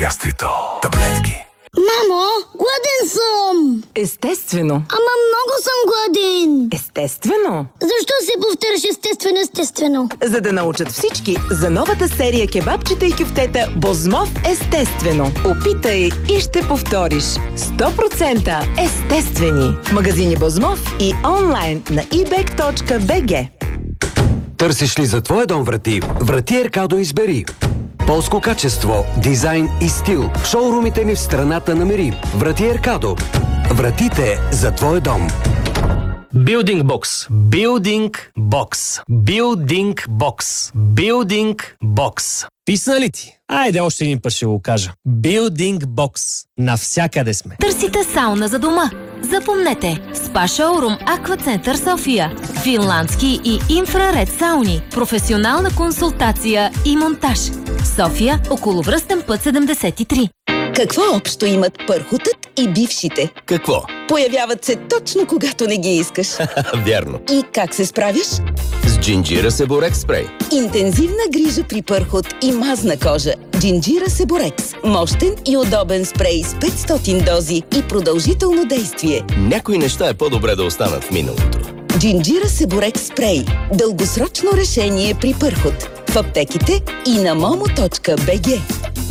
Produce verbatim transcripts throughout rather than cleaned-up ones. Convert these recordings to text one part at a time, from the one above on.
Гастритол. Таблетки. Мамо, гладен съм! Естествено. Ама много съм гладен! Естествено. Защо се повтаряш естествено, естествено? За да научат всички за новата серия кебабчета и кюфтета Бозмов естествено. Опитай и ще повториш. сто процента естествени. Магазини Бозмов и онлайн на и бек точка би джи. Търсиш ли за твоя дом врати? Врати Еркадо избери. Полско качество, дизайн и стил. В шоурумите ни в страната намери. Врати Еркадо. Вратите за твоя дом. Building Box. Building Box. Building Box. Building Box. Писна ли ти? Айде още един път ще го кажа. Building Box. Навсякъде сме. Търсите сауна за дома? Запомнете, Спа Шоурум Аква Център София. Финландски и инфраред сауни. Професионална консултация и монтаж. София, околовръстен път седемдесет и три. Какво общо имат пърхотът и бившите? Какво? Появяват се точно когато не ги искаш. Вярно. И как се справиш? С Джинджира Себорекс спрей. Интензивна грижа при пърхот и мазна кожа. Джинджира Себорекс. Мощен и удобен спрей с петстотин дози и продължително действие. Някои неща е по-добре да останат в миналото. Джинджира Себорекс спрей. Дългосрочно решение при пърхот. В аптеките и на момо точка би джи.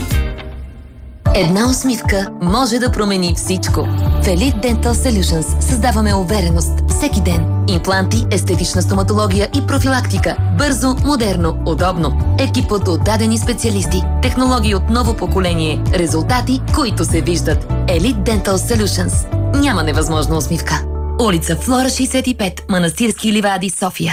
Една усмивка може да промени всичко. В Elite Dental Solutions създаваме увереност всеки ден. Импланти, естетична стоматология и профилактика. Бързо, модерно, удобно. Екип от отдадени специалисти. Технологии от ново поколение. Резултати, които се виждат. Elite Dental Solutions. Няма невъзможна усмивка. Улица Флора шейсет и пет, Манастирски ливади, София.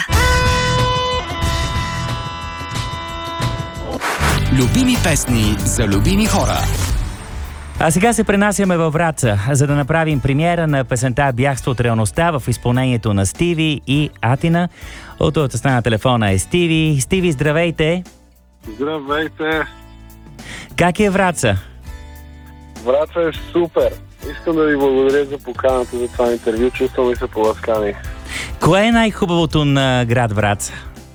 Любими песни за любими хора. А сега се пренасяме във Враца, за да направим премиера на песента "Бягство от реалността" в изпълнението на Стиви и Атина. От другата страна на телефона е Стиви. Стиви, здравейте! Здравейте! Как е Враца? Враца е супер! Искам да ви благодаря за поканата за това интервю. Чувствам и се поласкани. Кое е най-хубавото на град Враца?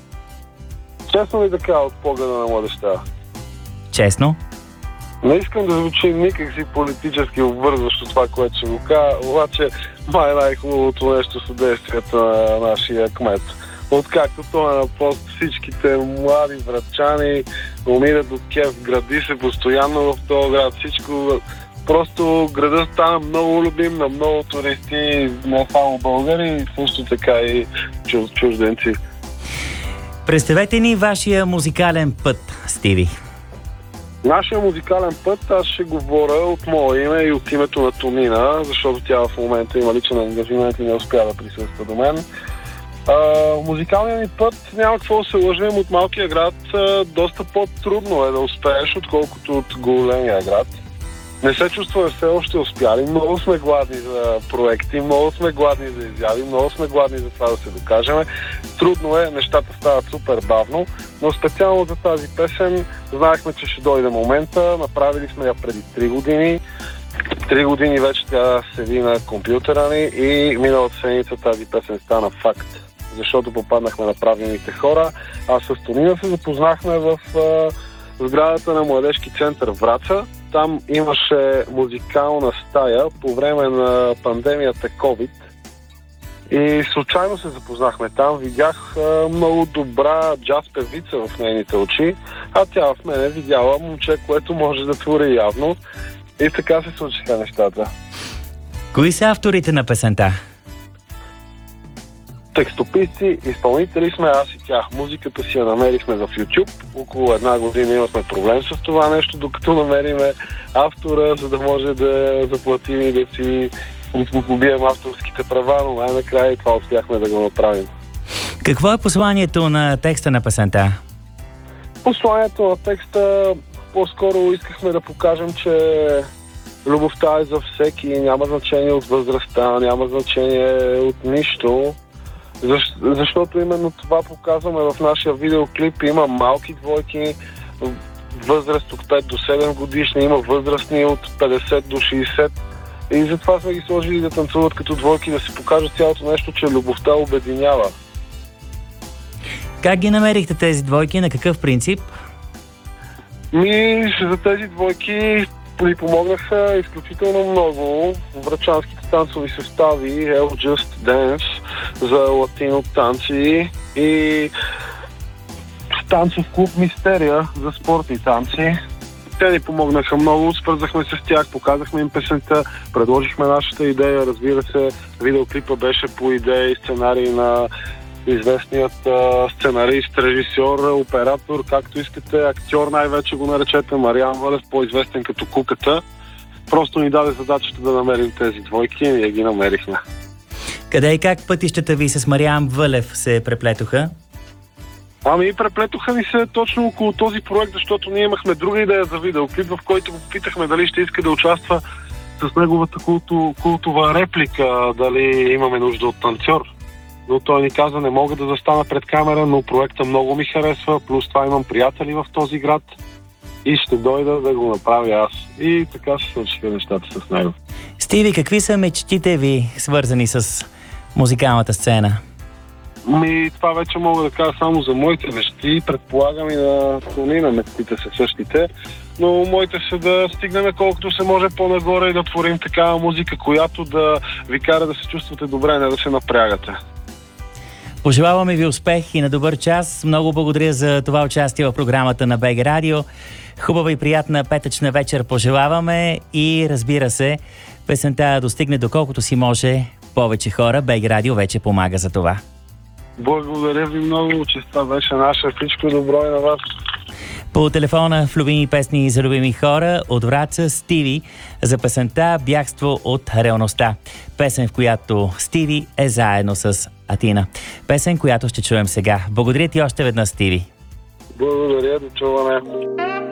Честно ли така, от погледа на младеща? Честно? Не искам да звучи никак си политически обвързващо това, което ще го кажа, обаче май най-хубавото нещо са действията на нашия кмет. Откакто той е на пост, всичките млади вратчани умират от кеф, гради се постоянно в този град, всичко. Просто градът стана много любим на много туристи, не само българи, също така и чужденци. Представете ни вашия музикален път, Стиви. Нашия музикален път аз ще говоря от мое име и от името на Тонина, защото тя в момента има личен ангажимент и не успя да присъства до мен. А, музикалният ни път, няма какво да се лъжим, от малкия град а, доста по-трудно е да успееш, отколкото от големия град. Не се чувстваме все още успяли, много сме гладни за проекти, много сме гладни за изяви, много сме гладни за това да се докажем. Трудно е, нещата стават супер бавно, но специално за тази песен знаехме, че ще дойде момента, направили сме я преди три години. Три години вече тя седи на компютъра ни и миналата седмица тази песен стана факт, защото попаднахме на правилните хора. А с Тонина се запознахме в а, сградата на Младежки център Враца. Там имаше музикална стая по време на пандемията COVID и случайно се запознахме там. Видях а, много добра джаз певица в нейните очи, а тя в мене видяла момче, което може да твори явно, и така се случиха нещата. Кои са авторите на песента? Текстописци, изпълнители сме, аз и тях. Музиката си я намерихме в YouTube. Около една година имахме проблем с това нещо, докато намериме автора, за да може да заплатим и да си побием авторските права, но най-накрая и това успяхме да го направим. Какво е посланието на текста на песента? Посланието на текста по-скоро искахме да покажем, че любовта е за всеки, няма значение от възрастта, няма значение от нищо. Защ, защото именно това показваме в нашия видеоклип. Има малки двойки, възраст от пет до седем годишни, има възрастни от петдесет до шейсет. И затова сме ги сложили да танцуват като двойки, да се покажат цялото нещо, че любовта обединява. Как ги намерихте тези двойки? На какъв принцип? Ми за тези двойки ни помогнаха изключително много врачанските танцови състави L Just Dance за латино танци и танцов клуб Мистерия за спортни танци. Те ни помогнаха много, свързахме се с тях, показахме им песента, предложихме нашата идея. Разбира се, видеоклипа беше по идея и сценарий на известният а, сценарист, режисьор, оператор, както искате, актьор най-вече го наречете, Мариан Вълев, по-известен като Куката. Просто ни даде задачата да намерим тези двойки и ние ги намерихме. Къде и как пътищата ви с Мариан Вълев се преплетоха? Ами преплетоха ни се точно около този проект, защото ние имахме друга идея за видеоклип, в който го попитахме дали ще иска да участва с неговата култу, култова реплика, дали имаме нужда от танцор. Но той ни каза, не мога да застана пред камера, но проекта много ми харесва, плюс това имам приятели в този град и ще дойда да го направя аз. И така се случиха нещата с него. Стиви, какви са мечтите ви, свързани с музикалната сцена? Ми, това вече мога да кажа само за моите мечти. Предполагам и на Тони на мечтите са същите. Но моите са да стигнем колкото се може по-нагоре и да творим такава музика, която да ви кара да се чувствате добре, не да се напрягате. Пожелаваме ви успех и на добър час. Много благодаря за това участие в програмата на БГ Радио. Хубава и приятна петъчна вечер пожелаваме и разбира се, песента достигне доколкото си може повече хора. БГ Радио вече помага за това. Благодаря ви много, че това беше наше. Всичко добро и на вас. По телефона в любими песни за любими хора от Враца Стиви за песента "Бягство от реалността". Песен, в която Стиви е заедно с Атина. Песен, която ще чуем сега. Благодаря ти още веднъж, Стиви. Благодаря, до чуване.